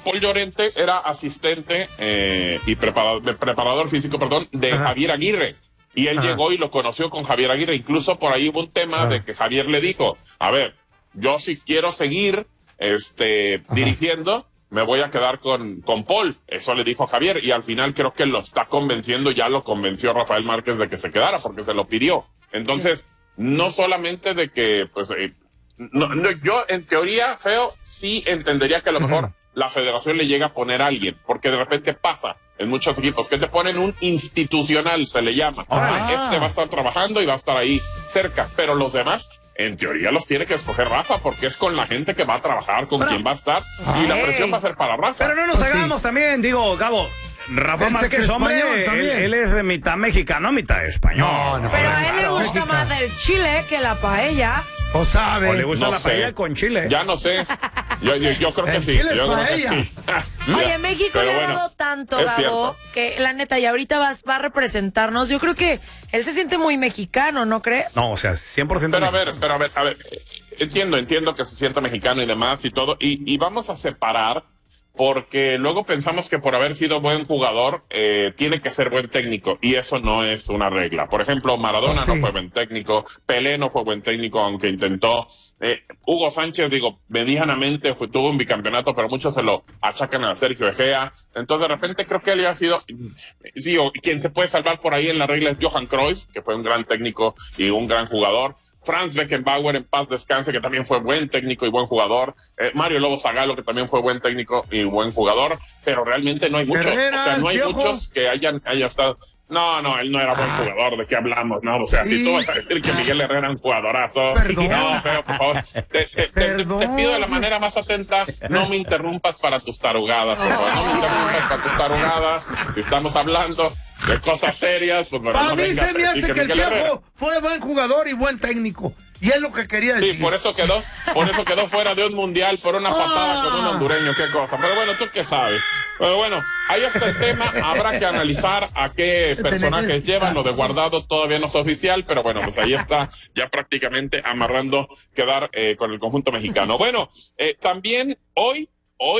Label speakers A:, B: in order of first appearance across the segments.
A: Paul Llorente era asistente y preparador físico, de Javier Aguirre. Y él llegó y lo conoció con Javier Aguirre. Incluso por ahí hubo un tema de que Javier le dijo, a ver, yo si quiero seguir dirigiendo, me voy a quedar con Paul. Eso le dijo Javier. Y al final creo que lo está convenciendo, ya lo convenció Rafael Márquez de que se quedara porque se lo pidió. Entonces, no solamente de que, pues, yo en teoría, Feo, sí entendería que a lo mejor la federación le llega a poner a alguien, porque de repente pasa en muchos equipos que te ponen un institucional, se le llama. Este va a estar trabajando y va a estar ahí cerca, pero los demás, en teoría, los tiene que escoger Rafa, porque es con la gente que va a trabajar, con quien va a estar, y la presión va a ser para Rafa.
B: Pero no nos hagamos también, digo, Gabo, Rafa Márquez, hombre, él es de mitad mexicano, mitad español.
C: Pero a él le gusta más el chile que la paella.
D: ¿O sabe?
B: ¿O le gusta la paella con chile?
A: Ya no sé. Yo creo que sí. Yo creo que sí.
C: Oye, México le ha dado tanto, Gabo, que la neta, y ahorita va a representarnos. Yo creo que él se siente muy mexicano, ¿no crees?
B: No, o sea, 100%
A: Pero a ver. Entiendo que se sienta mexicano y demás y todo. Y vamos a separar, porque luego pensamos que por haber sido buen jugador, tiene que ser buen técnico, y eso no es una regla. Por ejemplo, Maradona no fue buen técnico, Pelé no fue buen técnico, aunque intentó. Hugo Sánchez, medianamente tuvo un bicampeonato, pero muchos se lo achacan a Sergio Egea. Entonces, de repente, creo que él ha sido, quien se puede salvar por ahí en la regla es Johan Cruyff, que fue un gran técnico y un gran jugador. Franz Beckenbauer, en paz descanse, que también fue buen técnico y buen jugador. Mario Lobo Zagallo, que también fue buen técnico y buen jugador. Pero realmente no hay muchos.
D: Herrera,
A: o sea, no hay
D: Piojo.
A: muchos que hayan estado. No, él no era buen jugador. ¿De qué hablamos? No, o sea, si tú vas a decir que Miguel Herrera era un jugadorazo.
D: Perdón.
A: No, Feo, por favor. Te pido de la manera más atenta, no me interrumpas para tus tarugadas, por favor. No me interrumpas para tus tarugadas. Si estamos hablando de cosas serias, pues bueno,
D: Para
A: no
D: mí
A: vengas
D: se me
A: a decir
D: hace que el
A: Miguel Herrera.
D: Piojo fue buen jugador y buen técnico. Y es lo que quería decir.
A: Sí, por eso quedó fuera de un mundial por una patada con un hondureño, qué cosa. Pero bueno, ¿tú qué sabes? Pero bueno, ahí está el tema. Habrá que analizar a qué personajes llevan. Lo de Guardado todavía no es oficial, pero bueno, pues ahí está ya prácticamente amarrando quedar con el conjunto mexicano. Bueno, también hoy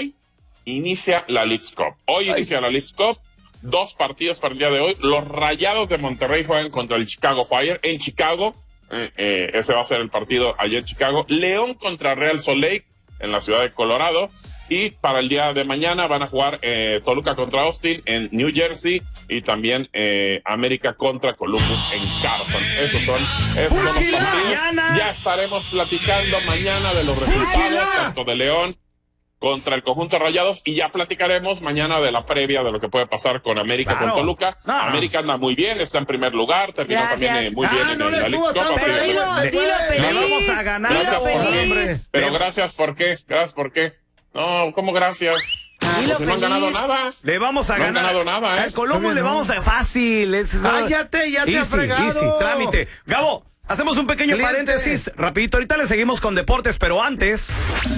A: inicia la Leagues Cup. Inicia la Leagues Cup. 2 partidos para el día de hoy. Los Rayados de Monterrey juegan contra el Chicago Fire en Chicago. Ese va a ser el partido allá en Chicago. León contra Real Salt Lake en la ciudad de Colorado. Y para el día de mañana van a jugar Toluca contra Austin en New Jersey. Y también América contra Columbus en Carson. Esos son los partidos. Ya estaremos platicando mañana de los resultados, tanto de León contra el conjunto Rayados, y ya platicaremos mañana de la previa de lo que puede pasar con América con Toluca. América anda muy bien, está en primer lugar, terminó también muy bien en la Leagues Cup.
C: Pero dilo feliz.
B: Le vamos a ganar.
C: Dilo feliz.
A: Pero gracias, ¿por qué? No, ¿cómo gracias?
C: Dilo
A: No han ganado
C: feliz.
A: nada.
B: Le vamos a
A: No han
B: ganar.
A: ganado nada,
B: Al Columbus le vamos a fácil.
D: Cállate, ya te ha fregado.
B: Easy, trámite. Gabo, hacemos un pequeño paréntesis. Rapidito, ahorita le seguimos con deportes, pero antes,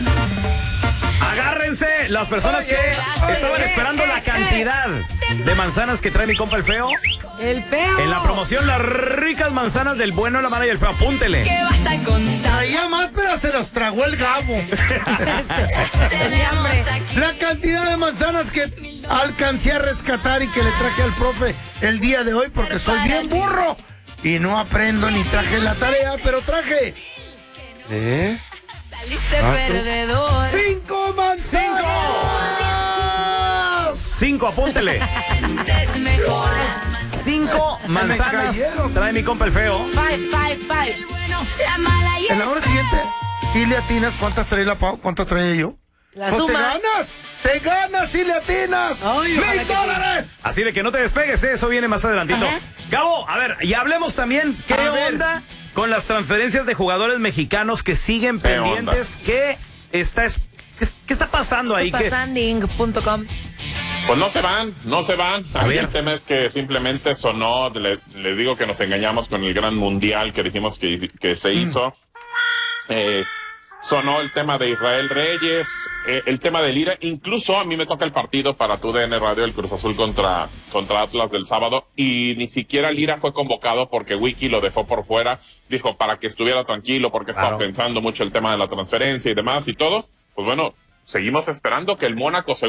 B: agárrense las personas que estaban esperando la cantidad de manzanas que trae mi compa el Feo.
C: El Feo.
B: En la promoción, las ricas manzanas del bueno, la mala y el feo. Apúntele.
E: ¿Qué vas a contar?
D: Traía más, pero se los tragó el Gabo.
C: Tenía hambre.
D: La cantidad de manzanas que alcancé a rescatar y que le traje al profe el día de hoy, porque soy bien burro y no aprendo ni traje la tarea, pero traje.
E: Saliste perdedor.
D: 5 manzanas.
B: 5, apúntele.
E: Es mejor.
B: 5 manzanas trae mi compa el Feo.
C: 5.
E: La mala y
D: En la hora siguiente, si le atinas cuántas trae la Pau, cuántas trae yo.
C: Las
D: Pues
C: sumas.
D: te ganas si le atinas.
C: Ay, ojalá que sí.
D: $1,000.
B: Así de que no te despegues, eso viene más adelantito.
C: Ajá.
B: Gabo, a ver, y hablemos también, ¿qué onda con las transferencias de jugadores mexicanos que siguen
A: ¿Qué
B: pendientes? ¿Qué está pasando ahí? ¿Qué?
C: Pasanding.com.
A: Pues no se van.
B: A
A: Aquí
B: ver.
A: el tema es que simplemente sonó, les digo que nos engañamos con el gran mundial que dijimos que se hizo. Sonó el tema de Israel Reyes, el tema de Lira. Incluso a mí me toca el partido para TUDN Radio, el Cruz Azul contra Atlas del sábado, y ni siquiera Lira fue convocado porque Wiki lo dejó por fuera. Dijo para que estuviera tranquilo porque estaba pensando mucho el tema de la transferencia y demás y todo. Pues bueno, seguimos esperando que el Mónaco